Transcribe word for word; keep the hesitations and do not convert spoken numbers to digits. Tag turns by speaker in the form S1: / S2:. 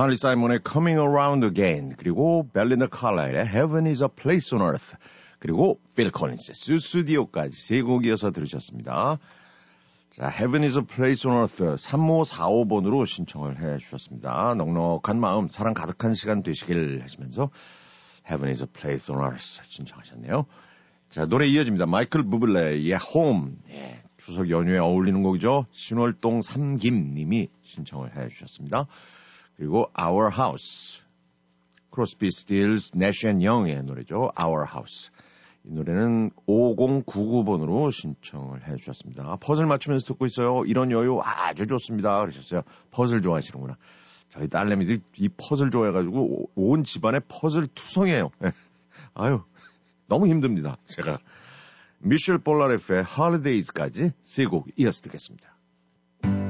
S1: 칼리 사이먼의 Coming Around Again, 그리고 벨린다 칼라일의 Heaven is a Place on Earth, 그리고 필 콜린스의 수수디오까지 세 곡 이어서 들으셨습니다. 자, Heaven is a Place on Earth 삼오사오 번으로 신청을 해 주셨습니다. 넉넉한 마음, 사랑 가득한 시간 되시길 하시면서 Heaven is a Place on Earth 신청하셨네요. 자, 노래 이어집니다. 마이클 부블레의 Home. 예, 추석 연휴에 어울리는 곡이죠. 신월동 삼김님이 신청을 해 주셨습니다. 그리고 Our House. 크로스비 스틸스, 내쉬 앤 영의 노래죠. Our House. 이 노래는 오공구구 번으로 신청을 해 주셨습니다. 퍼즐 맞추면서 듣고 있어요. 이런 여유 아주 좋습니다. 그러셨어요. 퍼즐 좋아하시는구나. 저희 딸내미들이 이 퍼즐 좋아해가지고 온 집안에 퍼즐 투성이에요. 아유, 너무 힘듭니다. 제가 미셸 볼라레프의 Holidays까지 세 곡 이어서 듣겠습니다.